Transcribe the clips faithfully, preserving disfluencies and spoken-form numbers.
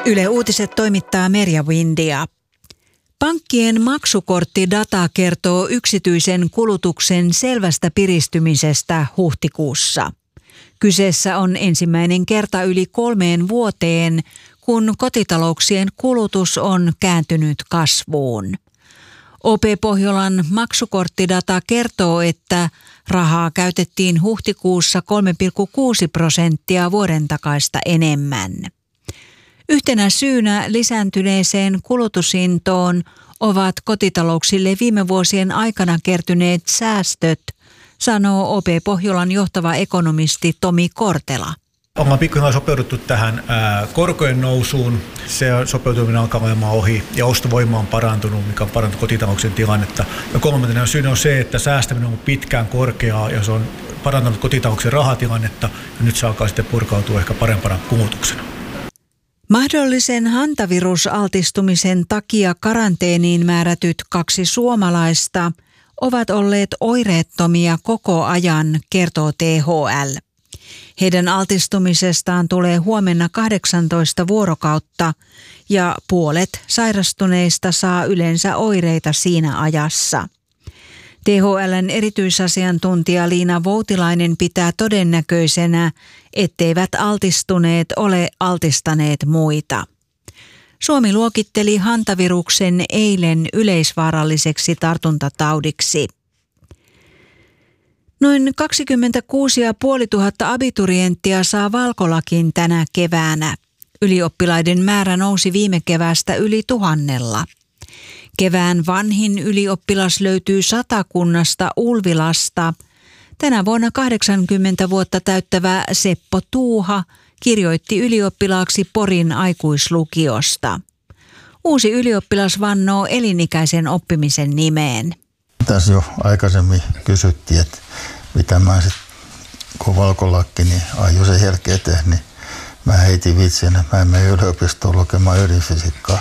Yle Uutiset toimittaa Merja Windia. Pankkien maksukorttidata kertoo yksityisen kulutuksen selvästä piristymisestä huhtikuussa. Kyseessä on ensimmäinen kerta yli kolmeen vuoteen, kun kotitalouksien kulutus on kääntynyt kasvuun. O P Pohjolan maksukorttidata kertoo, että rahaa käytettiin huhtikuussa kolme pilkku kuusi prosenttia vuoden takaista enemmän. Yhtenä syynä lisääntyneeseen kulutusintoon ovat kotitalouksille viime vuosien aikana kertyneet säästöt, sanoo O P Pohjolan johtava ekonomisti Tomi Kortela. Ollaan pikkuhiljaa sopeuduttu tähän ää, korkojen nousuun. Se sopeutuminen alkaa olemaan ohi ja ostovoima on parantunut, mikä on parantunut kotitalouksien tilannetta. Ja kolmantena syynä on se, että säästäminen on ollut pitkään korkeaa ja se on parantanut kotitalouksien rahatilannetta ja nyt se alkaa sitten purkautua ehkä parempana kumutuksena. Mahdollisen hantavirusaltistumisen takia karanteeniin määrätyt kaksi suomalaista ovat olleet oireettomia koko ajan, kertoo T H L. Heidän altistumisestaan tulee huomenna kahdeksantoista vuorokautta ja puolet sairastuneista saa yleensä oireita siinä ajassa. T H L:n erityisasiantuntija Liina Voutilainen pitää todennäköisenä, etteivät altistuneet ole altistaneet muita. Suomi luokitteli hantaviruksen eilen yleisvaaralliseksi tartuntataudiksi. Noin kaksikymmentäkuusi tuhatta abiturienttia saa valkolakin tänä keväänä. Ylioppilaiden määrä nousi viime keväästä yli tuhannella. Kevään vanhin ylioppilas löytyy Satakunnasta Ulvilasta. Tänä vuonna kahdeksankymmentä vuotta täyttävä Seppo Tuuha kirjoitti ylioppilaaksi Porin aikuislukiosta. Uusi ylioppilas vannoo elinikäisen oppimisen nimeen. Tässä jo aikaisemmin kysyttiin, että mitä mä sitten, kun valkolakki, niin aion se jälkeen tehdä, niin mä heitin vitsin, että mä en mene yliopistoon lukemaan ydinfysiikkaa.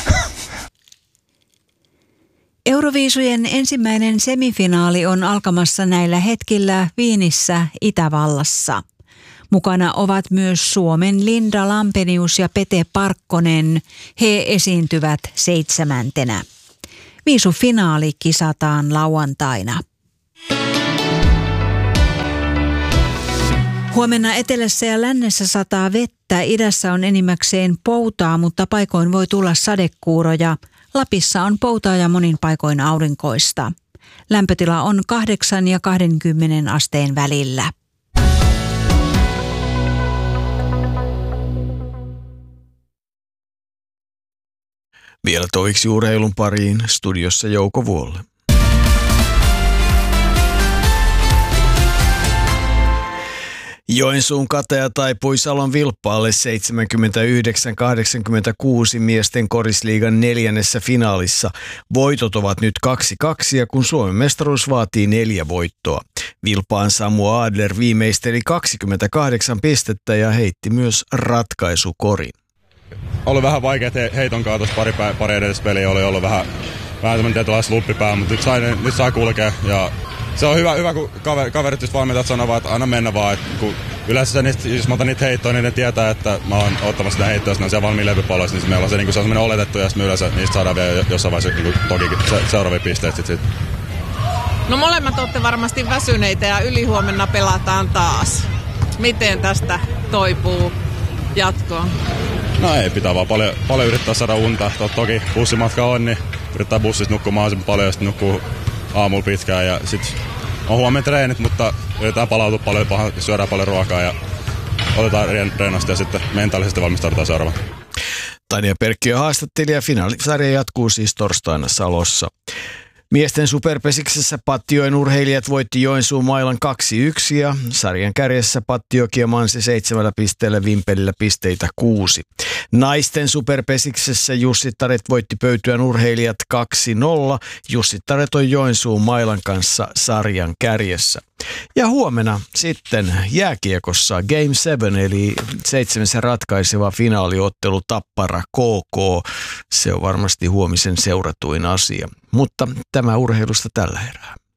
Euroviisujen ensimmäinen semifinaali on alkamassa näillä hetkillä Viinissä, Itävallassa. Mukana ovat myös Suomen Linda Lampenius ja Pete Parkkonen. He esiintyvät seitsemäntenä. Viisufinaali kisataan lauantaina. Huomenna etelässä ja lännessä sataa vettä. Idässä on enimmäkseen poutaa, mutta paikoin voi tulla sadekuuroja. Lapissa on poutaa ja monin paikoin aurinkoista. Lämpötila on kahdeksan ja kaksikymmentä asteen välillä. Vielä toiksi urheilun pariin, studiossa Jouko Vuolle. Joensuun Katea taipui Salon Vilppaalle seitsemänkymmentäyhdeksän kahdeksankymmentäkuusi miesten korisliigan neljännessä finaalissa. Voitot ovat nyt kaksi kaksi ja kun Suomen mestaruus vaatii neljä voittoa. Vilppaan Samu Adler viimeisteli kaksikymmentäkahdeksan pistettä ja heitti myös ratkaisukorin. Oli vähän vaikeat he, heiton kanssa tuossa pari, pari edellisessä peliä, oli ollut vähän, vähän tämmöinen tietynlainen sluppipää, mutta nyt sai, nyt sai kulkea ja se on hyvä, hyvä kun kaver, kaverit just valmentajat sanovat, että aina mennä vaan, että kun yleensä niistä, jos mä otan niitä heittoja, niin ne tietää, että mä oon ottamassa sitä heittoa, jos ne on siellä valmiin levypalloissa, niin meillä on se, niin se on semmoinen oletettu ja sitten me yleensä niistä saadaan vielä jossain vaiheessa niin toki se, seuraavia pisteitä sit, sit. No molemmat olette varmasti väsyneitä ja ylihuomenna pelataan taas. Miten tästä toipuu jatkoon? No ei, pitää vaan paljon, paljon yrittää saada unta. Toki bussimatka on, niin yrittää bussissa nukkumaan sen paljon ja sitten nukkuu aamulla pitkään. Ja sitten on huomenna treenit, mutta yritetään palautua paljon, syödään paljon ruokaa ja otetaan reenasta ja sitten mentaalisesti valmistaudutaan seuraavaan. Tanja Perkkiö haastattelija. Finaalisarja jatkuu siis torstaina Salossa. Miesten superpesiksessä Pattijoen urheilijat voitti Joensuun Mailan kaksi yksi ja sarjan kärjessä Pattijoki ja Mansi seitsemällä pisteellä, Vimpelillä pisteitä kuusi. Naisten superpesiksessä Jussittaret voitti Pöytyän urheilijat kaksi nolla. Jussittaret on Joensuun Mailan kanssa sarjan kärjessä. Ja huomenna sitten jääkiekossa Game seven eli seitsemäs ratkaiseva finaaliottelu Tappara K K. Se on varmasti huomisen seuratuin asia. Mutta tämä urheilusta tällä erää.